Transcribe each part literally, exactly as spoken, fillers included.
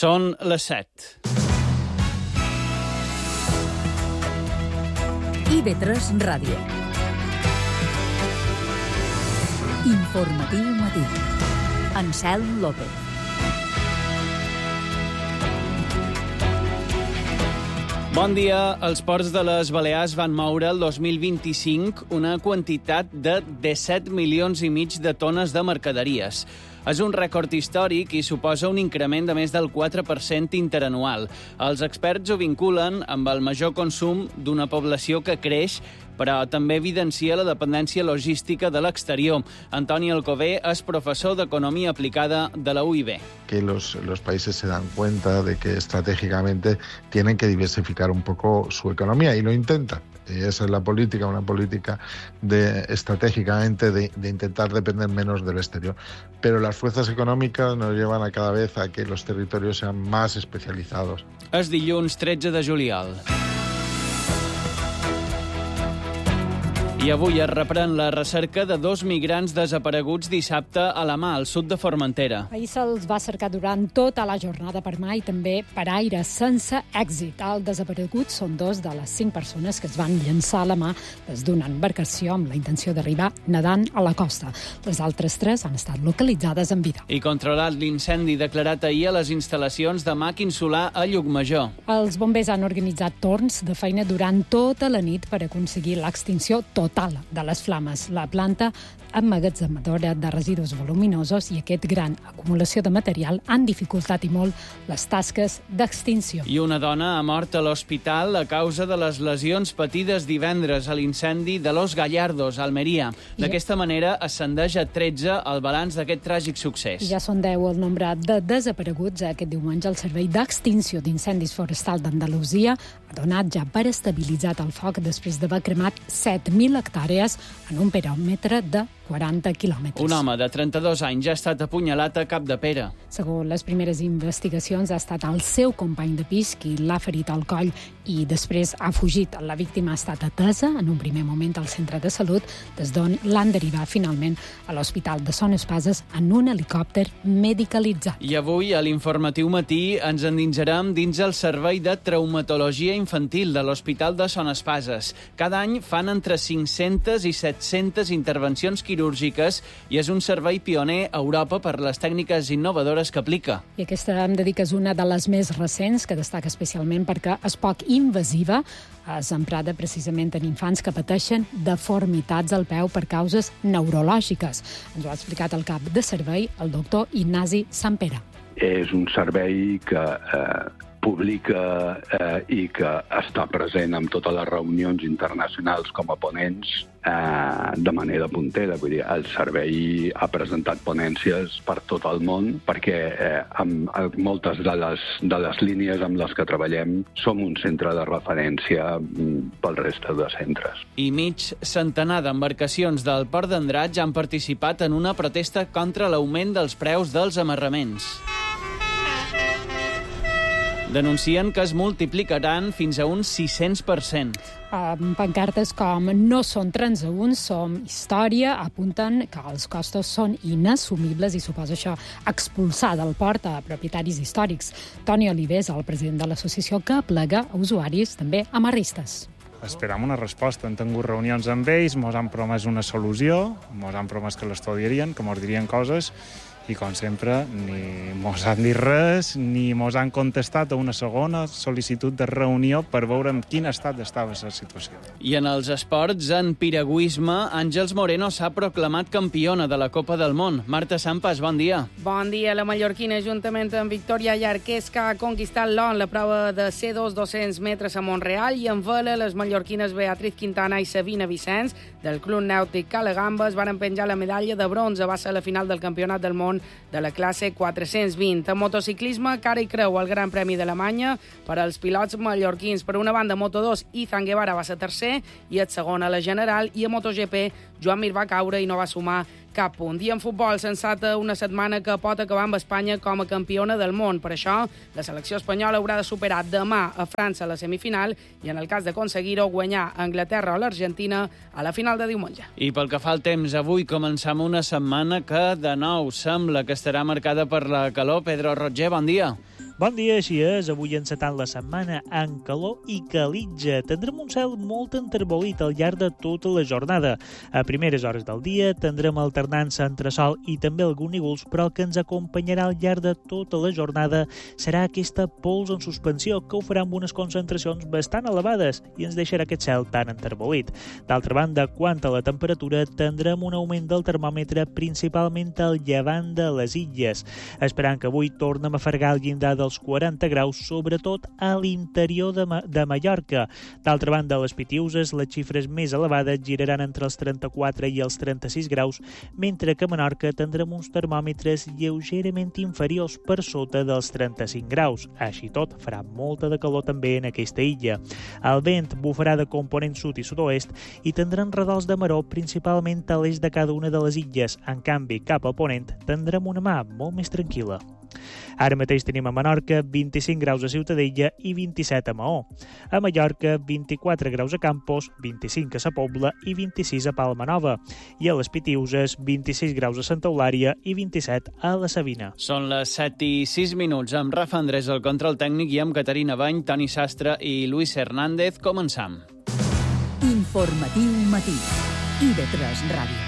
Són les set. I V tres Ràdio. Informatiu matí. Anselm López. Bon dia. Els ports de les Balears van moure el dos mil vint-i-cinc una quantitat de disset milions i mig de tones de mercaderies. És un rècord històric i suposa un increment de més del quatre per cent interanual. Els experts ho vinculen amb el major consum d'una població que creix, però també evidencia la dependència logística de l'exterior. Antoni Alcover és professor d'Economía Aplicada de la U I B. Que los, los países se dan cuenta de que estratégicamente tienen que diversificar un poco su economía y lo intentan. Y esa es la política, una política de, estratégicamente de, de intentar depender menos del exterior. Pero las fuerzas económicas nos llevan a cada vez a que los territorios sean más especializados. És dilluns tretze de juliol. I avui es reprèn la recerca de dos migrants desapareguts dissabte a la Mà, al sud de Formentera. Ahir se'ls va cercar durant tota la jornada per mar i també per aire, sense èxit. Els desapareguts són dos de les cinc persones que es van llançar a la Mà des d'una embarcació amb la intenció d'arribar nedant a la costa. Les altres tres han estat localitzades en vida. I controlat l'incendi declarat ahir a les instal·lacions de Mac Insular a Llucmajor. Els bombers han organitzat torns de feina durant tota la nit per aconseguir l'extinció total de les flames. La planta emmagatzemadora de residus voluminosos i aquest gran acumulació de material han dificultat i molt les tasques d'extinció. I una dona ha mort a l'hospital a causa de les lesions patides divendres a l'incendi de Los Gallardos, a Almeria. D'aquesta manera ascendeix a tretze el balanç d'aquest tràgic succés. Ja són deu el nombre de desapareguts. Aquest diumenge el Servei d'Extinció d'Incendis Forestal d'Andalusia ha donat ja per estabilitzat el foc després d'haver cremat set mil hectàrees en un peròmetre de quaranta quilòmetres. Un home de trenta-dos anys ja ha estat apunyalat a Capdepera. Segons les primeres investigacions, ha estat el seu company de pis qui l'ha ferit al coll i després ha fugit. La víctima ha estat atesa en un primer moment al centre de salut, des d'on l'han derivat finalment a l'Hospital de Son Espases en un helicòpter medicalitzat. I avui, a l'informatiu matí, ens endinsarem dins el Servei de Traumatologia Infantil de l'Hospital de Son Espases. Cada any fan entre cinc-centes i set-centes intervencions quirúrgiques i és un servei pioner a Europa per les tècniques innovadores que aplica. I aquesta hem de dir que és una de les més recents, que destaca especialment perquè és poc invasiva, és emprada precisament en infants que pateixen deformitats al peu per causes neurològiques. Ens ho ha explicat el cap de servei, el doctor Ignasi Sampere. És un servei que eh, publica eh, i que està present en totes les reunions internacionals com a ponents eh, de manera puntera. Vull dir, el servei ha presentat ponències per tot el món perquè eh, amb, amb moltes de les, de les línies amb les que treballem som un centre de referència pel resta de centres. I mig centenar d'embarcacions del Port d'Andratx han participat en una protesta contra l'augment dels preus dels amarraments. Denuncien que es multiplicaran fins a un sis-cents per cent. Amb pancartes com "no són transeünts, som història", apunten que els costos són inassumibles i suposa això expulsar del port a propietaris històrics. Toni Oliver és el president de l'associació que aplega a usuaris, també amarristes. Esperam una resposta. Hem tingut reunions amb ells, mos han promès una solució, mos han promès que l'estudiarien, que mos dirien coses, i, com sempre, ni mos han dit res, ni mos han contestat a una segona sol·licitud de reunió per veure en quin estat estava la situació. I en els esports, en piragüisme, Àngels Moreno s'ha proclamat campiona de la Copa del Món. Marta Sampas, bon dia. Bon dia. La mallorquina, juntament amb Victòria Llarqués, que ha conquistat l'or en la prova de C dos dos-cents metres a Montreal, i en vela, les mallorquines Beatriz Quintana i Sabina Vicenç, del Club Nàutic Calagambes, van penjar la medalla de bronze. Va ser la final del Campionat del Món de la classe quatre-cents vint. En motociclisme, cara i creu al Gran Premi d'Alemanya per als pilots mallorquins. Per una banda, Moto dos, Izan Guevara va ser tercer i el segon a la general, i a MotoGP, Joan Mir va caure i no va sumar cap punt. I en futbol, sensata una setmana que pot acabar amb Espanya com a campiona del món. Per això, la selecció espanyola haurà de superar demà a França a la semifinal i, en el cas d'aconseguir-ho, guanyar a Anglaterra o l'Argentina a la final de diumenge. I pel que fa al temps, avui començam una setmana que, de nou, sembla que estarà marcada per la calor. Pedro Roger, bon dia. Bon dia, així és. Avui encetant la setmana amb calor i calitja. Tindrem un cel molt enterbolit al llarg de tota la jornada. A primeres hores del dia tindrem alternança entre sol i també alguns núvols, però el que ens acompanyarà al llarg de tota la jornada serà aquesta pols en suspensió que ho farà amb unes concentracions bastant elevades i ens deixarà aquest cel tan enterbolit. D'altra banda, quant a la temperatura, tindrem un augment del termòmetre principalment al llevant de les illes, esperant que avui tornem a fargar el llindar dels quaranta graus, sobretot a l'interior de, Ma de Mallorca. D'altra banda, a les Pitiüses, les xifres més elevades giraran entre els trenta-quatre i els trenta-sis graus, mentre que a Menorca tindrem uns termòmetres lleugerament inferiors per sota dels trenta-cinc graus. Així tot, farà molta de calor també en aquesta illa. El vent bufarà de component sud i sud-oest i tindran redols de maró principalment a l'est de cada una de les illes. En canvi, cap al ponent tindrem una mà molt més tranquil·la. Ara mateix tenim a Menorca vint-i-cinc graus a Ciutadella i vint-i-set a Maó. A Mallorca, vint-i-quatre graus a Campos, vint-i-cinc a Sa Pobla i vint-i-sis a Palma Nova. I a les Pitiüses, vint-i-sis graus a Santa Eulària i vint-i-set a la Sabina. Són les set i sis minuts, amb Rafa Andrés al control tècnic i amb Caterina Bany, Toni Sastre i Luis Hernández. Començam. Informatiu matí. I de tres Ràdio.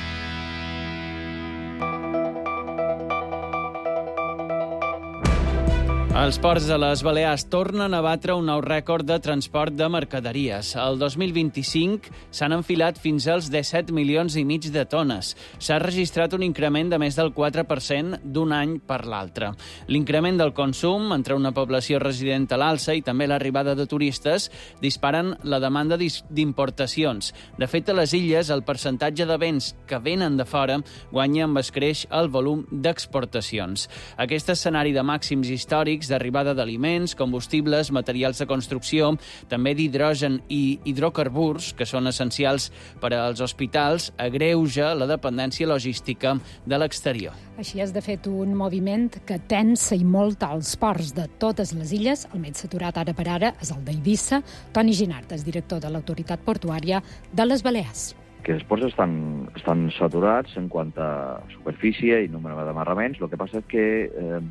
Els ports de les Balears tornen a batre un nou rècord de transport de mercaderies. El dos mil vint-i-cinc s'han enfilat fins als disset milions i mig de tones. S'ha registrat un increment de més del quatre per cent d'un any per l'altre. L'increment del consum, entre una població resident a l'alça i també l'arribada de turistes, disparen la demanda d'importacions. De fet, a les illes, el percentatge de béns que venen de fora guanya amb escreix el volum d'exportacions. Aquest escenari de màxims històrics d'arribada d'aliments, combustibles, materials de construcció, també d'hidrogen i hidrocarburs, que són essencials per als hospitals, agreuja la dependència logística de l'exterior. Així és, de fet, un moviment que tensa i molt als ports de totes les illes. El més saturat ara per ara és el d'Eivissa. Toni Ginart és director de l'Autoritat Portuària de les Balears. Que els ports estan, estan saturats en quant a superfície i número d'amarraments. El que passa és que eh,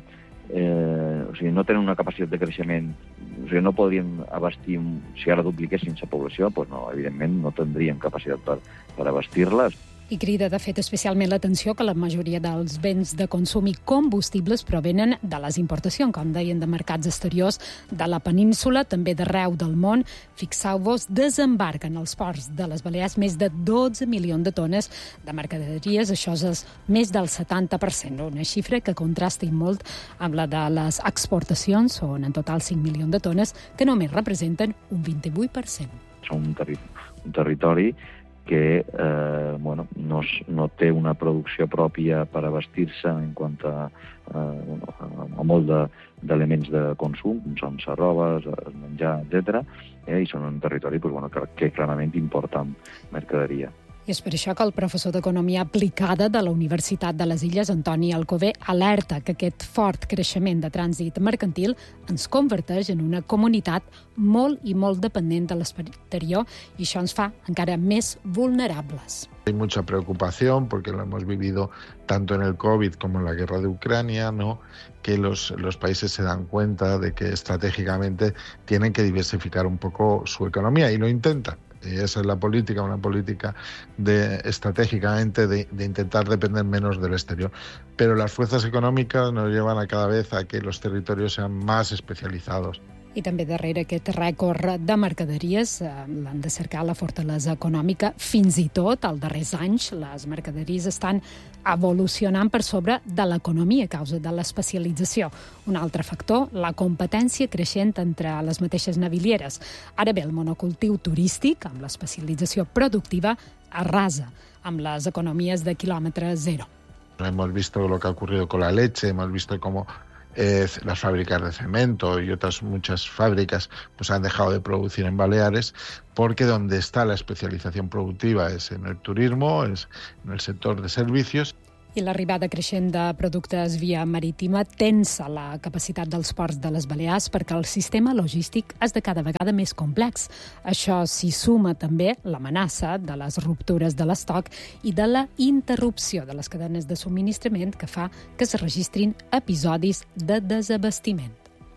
Eh, o sigui, no tenen una capacitat de creixement, o sigui, no podríem abastir, si ara dupliquessin la població, doncs no, evidentment no tindríem capacitat per, per abastir-les. I crida, de fet, especialment l'atenció que la majoria dels béns de consum i combustibles provenen de les importacions, com deien, de mercats exteriors de la península, també d'arreu del món. Fixeu-vos, desembarquen als ports de les Balears més de dotze milions de tones de mercaderies, això és més del setanta per cent, una xifra que contrasta molt amb la de les exportacions, són en total cinc milions de tones, que només representen un vint-i-vuit per cent. Som un, terri un territori que eh, bueno, no, no té una producció pròpia per abastir-se en quant a, eh, bueno, a, a molt d'elements de, de consum, com són les robes, el menjar, etcètera, eh, i són un territori pues, bueno, que, que clarament importa mercaderia. I és per això que el professor d'Economia Aplicada de la Universitat de les Illes, Antoni Alcover, alerta que aquest fort creixement de trànsit mercantil ens converteix en una comunitat molt i molt dependent de l'exterior i això ens fa encara més vulnerables. Hay mucha preocupación porque lo hemos vivido tanto en el COVID como en la guerra de Ucrania, ¿no? Que los, los países se dan cuenta de que estratégicamente tienen que diversificar un poco su economía y lo intentan. Y esa es la política, una política de, estratégicamente de, de intentar depender menos del exterior. Pero las fuerzas económicas nos llevan a cada vez a que los territorios sean más especializados. I també darrere aquest rècord de mercaderies eh, l'han de cercar la fortalesa econòmica. Fins i tot, als darrers anys, les mercaderies estan evolucionant per sobre de l'economia a causa de l'especialització. Un altre factor, la competència creixent entre les mateixes navilieres. Ara bé, el monocultiu turístic, amb l'especialització productiva, arrasa amb les economies de quilòmetre zero. Hemos visto lo que ha ocurrido con la leche, hemos visto cómo Eh, las fábricas de cemento y otras muchas fábricas pues han dejado de producir en Baleares porque donde está la especialización productiva es en el turismo, es en el sector de servicios. I l'arribada creixent de productes via marítima tensa la capacitat dels ports de les Balears perquè el sistema logístic és de cada vegada més complex. Això s'hi suma també l'amenaça de les ruptures de l'estoc i de la interrupció de les cadenes de subministrament que fa que es registrin episodis de desabastiment.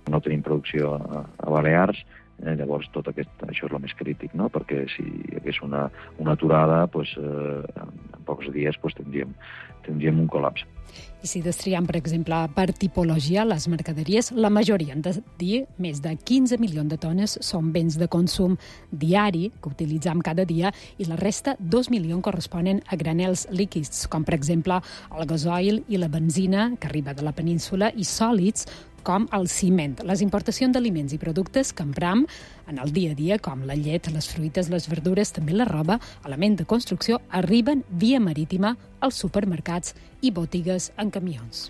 no tenim producció a, a Balears, eh, llavors tot aquest, això és el més crític, no? Perquè si hi hagués una, una aturada, pues, eh, en, en pocs dies pues, tindríem, tindríem un col·lapse. I si destriem, per exemple, per tipologia, les mercaderies, la majoria, han de dir, més de quinze milions de tones són béns de consum diari que utilitzem cada dia i la resta, dos milions, corresponen a granels líquids, com per exemple el gasoil i la benzina, que arriba de la península, i sòlids, com el ciment. Les importacions d'aliments i productes que empram en el dia a dia, com la llet, les fruites, les verdures, també la roba, element de construcció, arriben via marítima als supermercats i botigues en camions.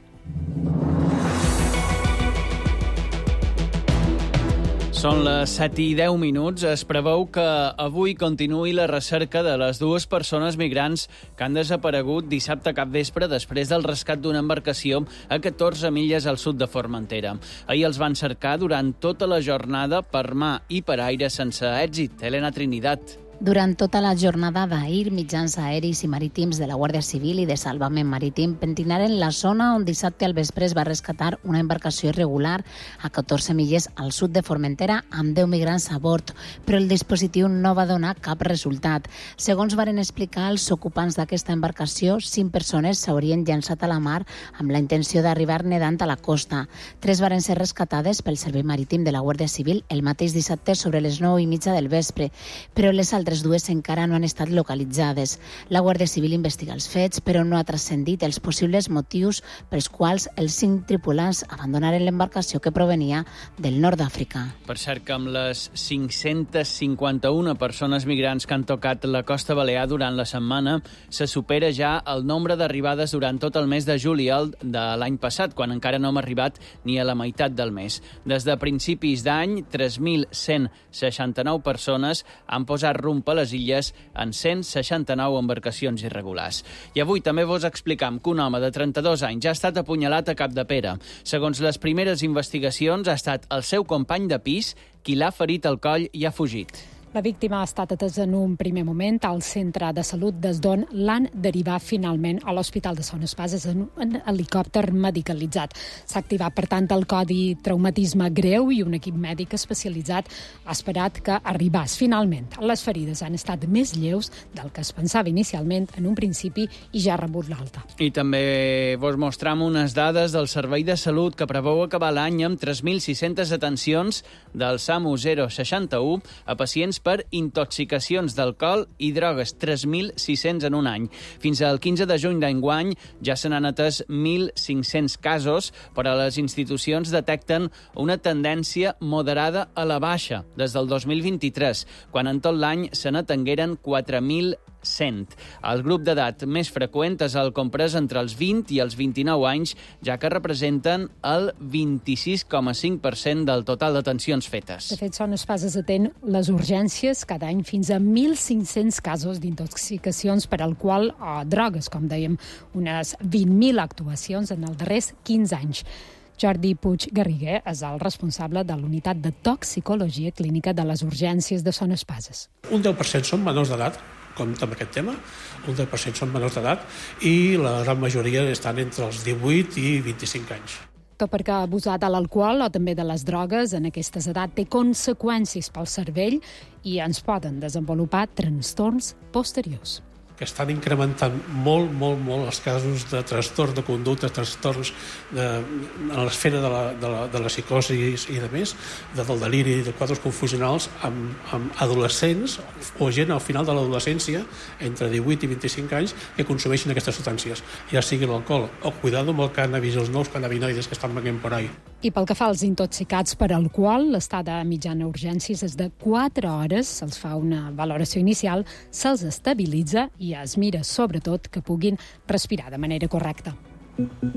Són les set i deu minuts. Es preveu que avui continuï la recerca de les dues persones migrants que han desaparegut dissabte cap vespre després del rescat d'una embarcació a catorze milles al sud de Formentera. Ahir els van cercar durant tota la jornada per mà i per aire sense èxit. Elena Trinidad. Durant tota la jornada d'ahir, mitjans aeris i marítims de la Guàrdia Civil i de Salvament Marítim pentinaren la zona on dissabte al vespre es va rescatar una embarcació irregular a catorze milles al sud de Formentera amb deu migrants a bord, però el dispositiu no va donar cap resultat. Segons varen explicar els ocupants d'aquesta embarcació, cinc persones s'haurien llançat a la mar amb la intenció d'arribar nedant a la costa. Tres varen ser rescatades pel Servei Marítim de la Guàrdia Civil el mateix dissabte sobre les nou i mitja del vespre, però les altres altres dues encara no han estat localitzades. La Guàrdia Civil investiga els fets, però no ha transcendit els possibles motius pels quals els cinc tripulants abandonaren l'embarcació que provenia del nord d'Àfrica. Per cert, que amb les cinc-centes cinquanta-una persones migrants que han tocat la costa balear durant la setmana, se supera ja el nombre d'arribades durant tot el mes de juliol de l'any passat, quan encara no hem arribat ni a la meitat del mes. Des de principis d'any, tres mil cent seixanta-nou persones han posat rumb a les illes en cent seixanta-nou embarcacions irregulars. I avui també vos explicam que un home de trenta-dos anys ha estat apunyalat a Capdepera. Segons les primeres investigacions, ha estat el seu company de pis qui l'ha ferit al coll i ha fugit. La víctima ha estat atesa en un primer moment al centre de salut des d'on l'han derivat finalment a l'Hospital de Son Espases en un helicòpter medicalitzat. S'ha activat, per tant, el codi traumatisme greu i un equip mèdic especialitzat ha esperat que arribés finalment. Les ferides han estat més lleus del que es pensava inicialment en un principi i ja ha rebut l'alta. I també vos mostram unes dades del Servei de Salut que preveu acabar l'any amb tres mil sis-centes atencions del SAMU zero seixanta-u a pacients per intoxicacions d'alcohol i drogues, tres mil sis-cents en un any. Fins al quinze de juny d'enguany ja se n'han atès mil cinc-cents casos, però les institucions detecten una tendència moderada a la baixa des del dos mil vint-i-tres, quan en tot l'any se n'atengueren quatre mil cent. El grup d'edat més freqüent és el comprès entre els vint i els vint-i-nou anys, ja que representen el vint-i-sis coma cinc per cent del total d'atencions fetes. De fet, Son Espases atén les urgències cada any fins a mil cinc-cents casos d'intoxicacions per alcohol o drogues, com dèiem, unes vint mil actuacions en els darrers quinze anys. Jordi Puig Garriguer és el responsable de l'unitat de toxicologia clínica de les urgències de Son Espases. Un deu per cent són menors d'edat, compte amb aquest tema, un deu per cent són menors d'edat i la gran majoria estan entre els divuit i vint-i-cinc anys. Tot perquè abusar de l'alcohol o també de les drogues en aquestes edats té conseqüències pel cervell i ens poden desenvolupar trastorns posteriors. Que estan incrementant molt, molt, molt els casos de trastorns de conducta, trastorns de, en l'esfera de la, de, la, de la psicosi i de més, de, del deliri, de quadres confusionals amb, amb adolescents o gent al final de l'adolescència, entre divuit i vint-i-cinc anys, que consumeixen aquestes substàncies, ja sigui l'alcohol o cuidado amb el cannabis, els nous cannabinoides que estan venint per ahí. I pel que fa als intoxicats per alcohol, l'estada mitjana a urgències és de quatre hores, se'ls fa una valoració inicial, se'ls estabilitza i es mira, sobretot, que puguin respirar de manera correcta.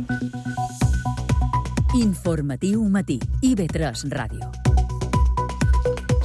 Informatiu matí, I V tres Ràdio.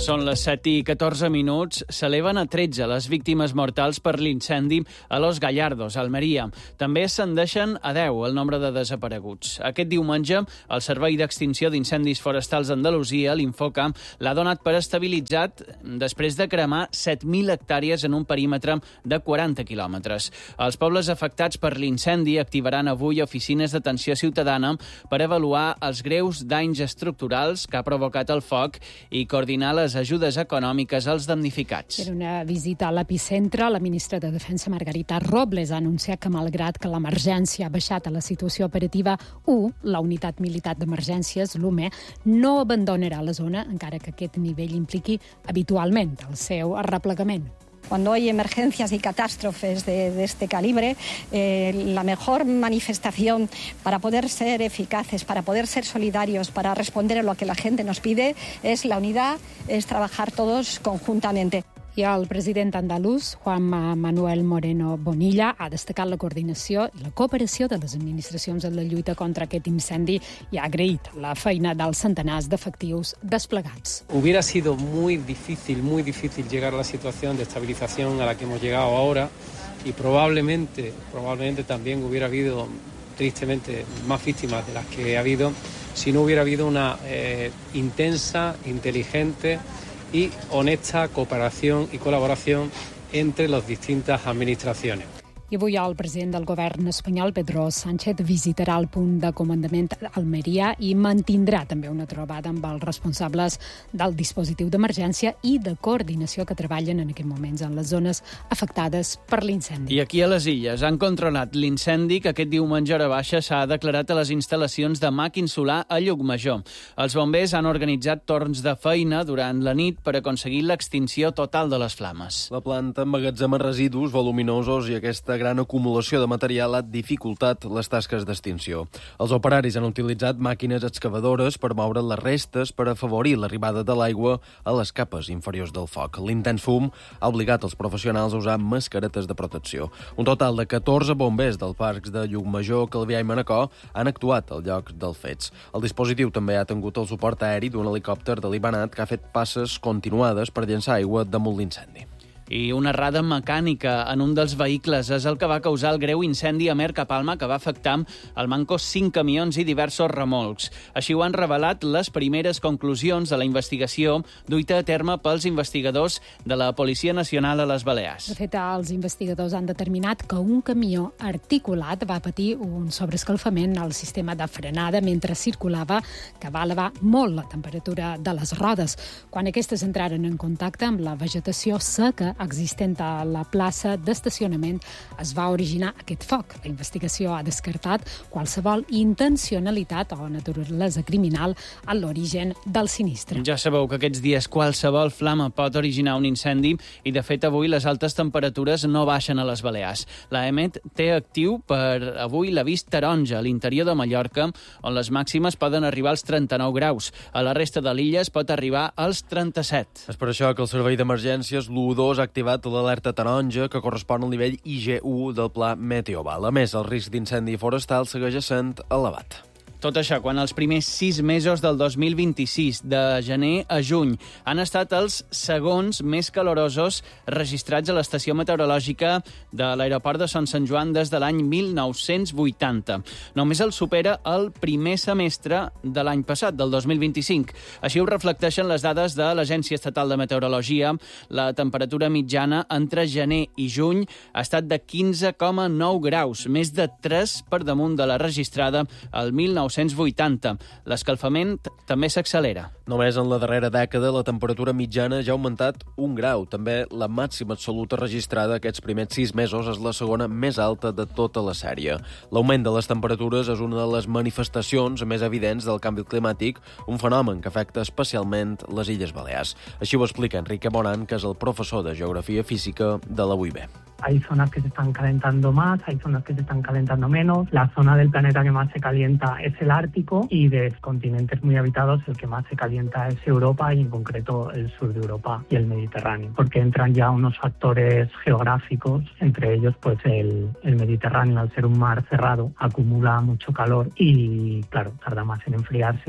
Són les set i catorze minuts. S'eleven a tretze les víctimes mortals per l'incendi a Los Gallardos, Almeria. També ascendeixen a deu el nombre de desapareguts. Aquest diumenge, el Servei d'Extinció d'Incendis Forestals d'Andalusia, l'Infocam, l'ha donat per estabilitzat després de cremar set mil hectàrees en un perímetre de quaranta quilòmetres. Els pobles afectats per l'incendi activaran avui oficines d'atenció ciutadana per avaluar els greus danys estructurals que ha provocat el foc i coordinar les ajudes econòmiques als damnificats. En una visita a l'epicentre, la ministra de Defensa, Margarita Robles, ha anunciat que, malgrat que l'emergència ha baixat a la situació operativa u, la unitat militar d'emergències, l'U M E, no abandonarà la zona, encara que aquest nivell impliqui habitualment el seu arreplegament. Cuando hay emergencias y catástrofes de, de este calibre, eh, la mejor manifestación para poder ser eficaces, para poder ser solidarios, para responder a lo que la gente nos pide, es la unidad, es trabajar todos conjuntamente. I el president andalús, Juan Manuel Moreno Bonilla, ha destacat la coordinació i la cooperació de les administracions en la lluita contra aquest incendi i ha agraït la feina dels centenars d'efectius desplegats. Hubiera sido muy difícil, muy difícil llegar a la situación de estabilización a la que hemos llegado ahora y probablemente, probablemente también hubiera habido, tristemente, más víctimas de las que ha habido si no hubiera habido una eh, intensa, inteligente y honesta cooperación y colaboración entre las distintas administraciones. I avui el president del govern espanyol, Pedro Sánchez, visitarà el punt de comandament Almeria i mantindrà també una trobada amb els responsables del dispositiu d'emergència i de coordinació que treballen en aquests moments en les zones afectades per l'incendi. I aquí a les Illes han controlat l'incendi que aquest diumenge a hora baixa s'ha declarat a les instal·lacions de màquin solar a Llucmajor. Els bombers han organitzat torns de feina durant la nit per aconseguir l'extinció total de les flames. La planta emmagatzema residus voluminosos i aquesta gran acumulació de material ha dificultat les tasques d'extinció. Els operaris han utilitzat màquines excavadores per moure les restes per afavorir l'arribada de l'aigua a les capes inferiors del foc. L'intens fum ha obligat els professionals a usar mascaretes de protecció. Un total de catorze bombers dels parcs de Llucmajor, Calvià i Manacor han actuat al lloc dels fets. El dispositiu també ha tingut el suport aeri d'un helicòpter de l'Ibanat que ha fet passes continuades per llençar aigua damunt l'incendi. I una errada mecànica en un dels vehicles és el que va causar el greu incendi a Mercapalma que va afectar al manco cinc camions i diversos remolcs. Així ho han revelat les primeres conclusions de la investigació duita a terme pels investigadors de la Policia Nacional a les Balears. De fet, els investigadors han determinat que un camió articulat va patir un sobreescalfament al sistema de frenada mentre circulava, que va elevar molt la temperatura de les rodes. Quan aquestes entraren en contacte amb la vegetació seca existent a la plaça d'estacionament, es va originar aquest foc. La investigació ha descartat qualsevol intencionalitat o naturalesa criminal a l'origen del sinistre. Ja sabeu que aquests dies qualsevol flama pot originar un incendi i, de fet, avui les altes temperatures no baixen a les Balears. La E M E T té actiu per avui l'avís taronja a l'interior de Mallorca, on les màximes poden arribar als trenta-nou graus. A la resta de l'illa es pot arribar als trenta-set. És per això que el Servei d'Emergències, l'U dos, ha activat l'alerta taronja que correspon al nivell I G u del Pla Meteoval. A més, el risc d'incendi forestal segueix essent elevat. Tot això, quan els primers sis mesos del dos mil vint-i-sis, de gener a juny, han estat els segons més calorosos registrats a l'estació meteorològica de l'aeroport de Son Sant Joan des de l'any mil nou-cents vuitanta. Només el supera el primer semestre de l'any passat, del dos mil vint-i-cinc. Així ho reflecteixen les dades de l'Agència Estatal de Meteorologia. La temperatura mitjana entre gener i juny ha estat de quinze coma nou graus, més de tres per damunt de la registrada al mil nou-cents vuitanta. L'escalfament també s'accelera. Només en la darrera dècada la temperatura mitjana ja ha augmentat un grau. També la màxima absoluta registrada aquests primers sis mesos és la segona més alta de tota la sèrie. L'augment de les temperatures és una de les manifestacions més evidents del canvi climàtic, un fenomen que afecta especialment les Illes Balears. Així ho explica Enrique Moran, que és el professor de Geografia Física de la U I B. Hay zonas que se están calentando más, hay zonas que se están calentando menos. La zona del planeta que más se calienta es el Ártico y de continentes muy habitados el que más se calienta es Europa y en concreto el sur de Europa y el Mediterráneo, porque entran ya unos factores geográficos, entre ellos pues el, el Mediterráneo, al ser un mar cerrado, acumula mucho calor y claro, tarda más en enfriarse.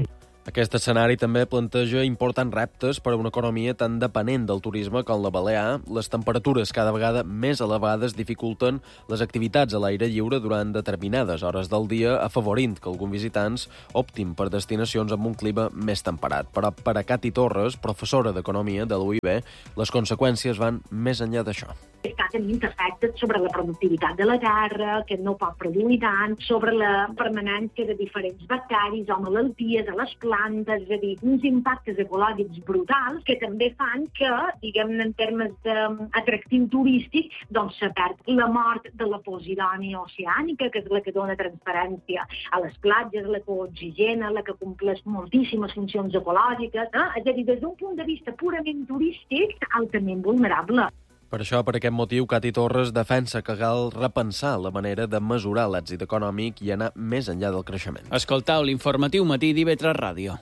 Aquest escenari també planteja importants reptes per a una economia tan dependent del turisme com la balear. Les temperatures cada vegada més elevades dificulten les activitats a l'aire lliure durant determinades hores del dia, afavorint que alguns visitants optin per destinacions amb un clima més temperat. Però per a Cati Torres, professora d'Economia de l'U I B, les conseqüències van més enllà d'això. Està tenint efectes sobre la productivitat de la terra, que no pot produir tant, sobre la permanència de diferents bacteris o malalties a les plantes, és a dir, uns impactes ecològics brutals que també fan que, diguem-ne, en termes d'atractiu turístic, doncs se perd la mort de la posidònia oceànica, que és la que dona transparència a les platges, la que oxigena, la que compleix moltíssimes funcions ecològiques, eh? És a dir, des d'un punt de vista purament turístic, altament vulnerable. Per això, per aquest motiu, Cati Torres defensa que cal repensar la manera de mesurar l'èxit econòmic i anar més enllà del creixement. Escoltau l'informatiu matí d'I V tres Ràdio.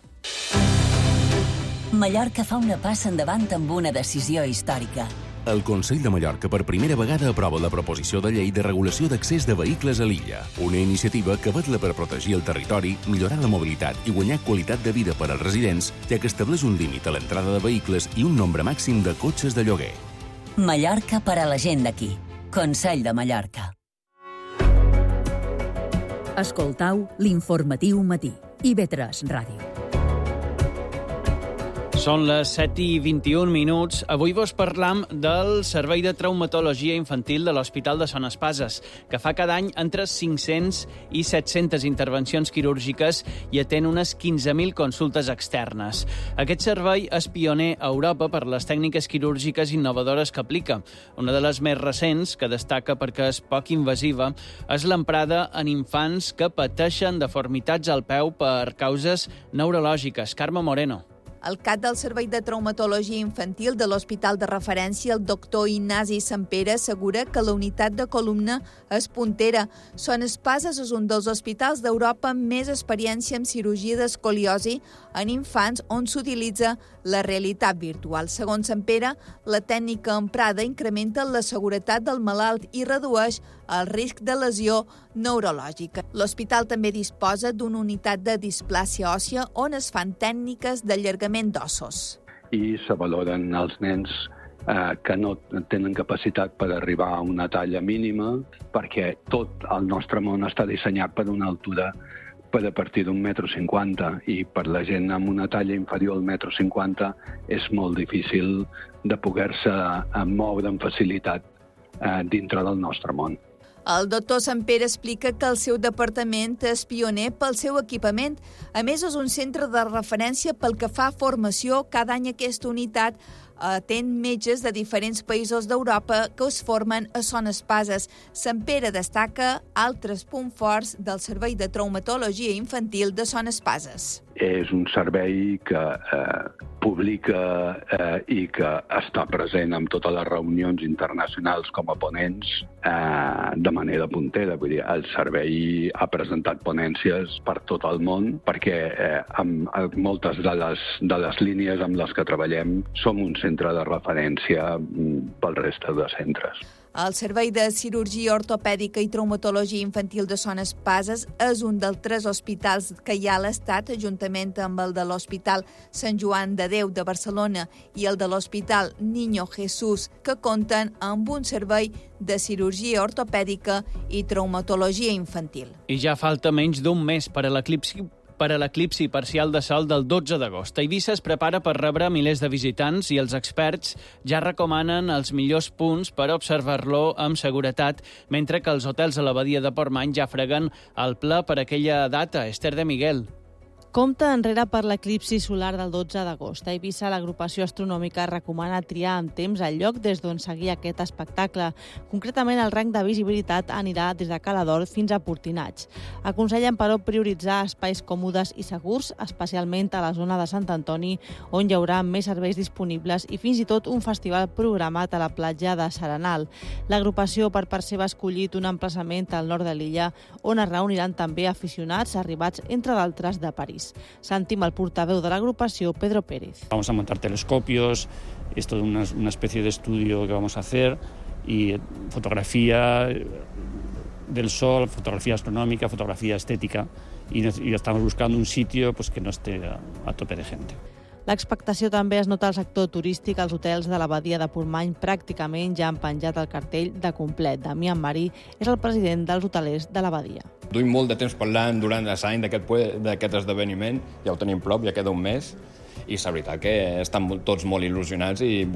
Mallorca fa una passa endavant amb una decisió històrica. El Consell de Mallorca per primera vegada aprova la proposició de llei de regulació d'accés de vehicles a l'illa, una iniciativa que vetlla per protegir el territori, millorar la mobilitat i guanyar qualitat de vida per als residents, ja que estableix un límit a l'entrada de vehicles i un nombre màxim de cotxes de lloguer. Mallorca per a la gent d'aquí. Consell de Mallorca. Escoltau l'informatiu matí. I V tres Ràdio. Són les set i vint-i-un minuts. Avui vos parlam del Servei de Traumatologia Infantil de l'Hospital de Son Espases, que fa cada any entre cinc-cents i set-centes intervencions quirúrgiques i atén unes quinze mil consultes externes. Aquest servei és pioner a Europa per les tècniques quirúrgiques innovadores que aplica. Una de les més recents, que destaca perquè és poc invasiva, és l'emprada en infants que pateixen deformitats al peu per causes neurològiques. Carme Moreno. El cap del Servei de Traumatologia Infantil de l'Hospital de Referència, el doctor Ignasi Sampere, assegura que la unitat de columna és puntera. Son Espases és un dels hospitals d'Europa amb més experiència en cirurgia d'escoliosi en infants on s'utilitza la realitat virtual. Segons Sampere, la tècnica emprada incrementa la seguretat del malalt i redueix el risc de lesió neurològica. L'hospital també disposa d'una unitat de displàcia òssia on es fan tècniques d'allargament d'ossos. I se valoren els nens eh, que no tenen capacitat per arribar a una talla mínima, perquè tot el nostre món està dissenyat per una altura per a partir d'un metro cinquanta, i per la gent amb una talla inferior al metro cinquanta és molt difícil de poder-se moure amb facilitat eh, dintre del nostre món. El doctor Sampere explica que el seu departament és pioner pel seu equipament. A més, és un centre de referència pel que fa a formació. Cada any aquesta unitat atén metges de diferents països d'Europa que es formen a Son Espases. Sampere destaca altres punts forts del Servei de Traumatologia Infantil de Son Espases. És un servei que eh, publica eh, i que està present en totes les reunions internacionals com a ponents eh, de manera puntera. Vull dir, el servei ha presentat ponències per tot el món perquè eh, amb, amb moltes de les, de les línies amb les que treballem som un centre de referència pel resta de centres. El Servei de Cirurgia Ortopèdica i Traumatologia Infantil de Son Espases és un dels tres hospitals que hi ha a l'Estat, juntament amb el de l'Hospital Sant Joan de Déu de Barcelona i el de l'Hospital Niño Jesús, que compten amb un servei de cirurgia ortopèdica i traumatologia infantil. I ja falta menys d'un mes per a l'eclipsi per a l'eclipsi parcial de sol del dotze d'agost. Eivissa es prepara per rebre milers de visitants i els experts ja recomanen els millors punts per observar-lo amb seguretat, mentre que els hotels a la badia de Portmany ja freguen el pla per aquella data. Esther de Miguel. Compte enrere per l'eclipsi solar del dotze d'agost. A Eivissa, l'agrupació astronòmica recomana triar amb temps el lloc des d'on seguir aquest espectacle. Concretament, el rang de visibilitat anirà des de Cala d'Or fins a Portinats. Aconsellen, però, prioritzar espais còmodes i segurs, especialment a la zona de Sant Antoni, on hi haurà més serveis disponibles i fins i tot un festival programat a la platja de Serenal. L'agrupació, per part seva, ha escollit un emplaçament al nord de l'illa, on es reuniran també aficionats arribats, entre d'altres, de París. Sentim el portaveu de l'agrupació, Pedro Pérez. Vamos a montar telescopios, esto es una, una especie de estudio que vamos a hacer, y fotografía, del sol, fotografía astronómica, fotografía estética, y, y estamos buscando un sitio pues, que no esté a, a tope de gente. L'expectació també es nota al sector turístic. Els hotels de l'abadia de Portmany pràcticament ja han penjat el cartell de complet. Damián Marí és el president dels hotelers de l'abadia. Duim molt de temps parlant durant l'any d'aquest esdeveniment, ja ho tenim prop, ja queda un mes, i és la veritat que estan tots molt il·lusionats i